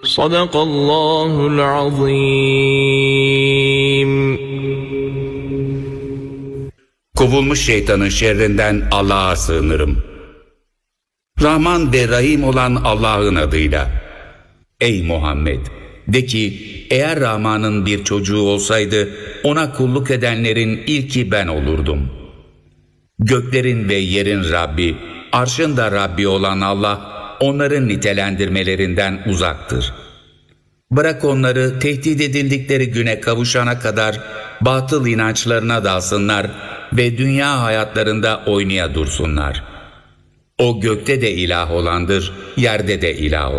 Sadakallahul azim. Kovulmuş şeytanın şerrinden Allah'a sığınırım. Rahman ve Rahim olan Allah'ın adıyla. Ey Muhammed! De ki, eğer Rahman'ın bir çocuğu olsaydı, ona kulluk edenlerin ilki ben olurdum. Göklerin ve yerin Rabbi, arşın da Rabbi olan Allah, onların nitelendirmelerinden uzaktır. Bırak onları tehdit edildikleri güne kavuşana kadar batıl inançlarına dalsınlar ve dünya hayatlarında oynaya dursunlar. O gökte de ilah olandır, yerde de ilah olandır.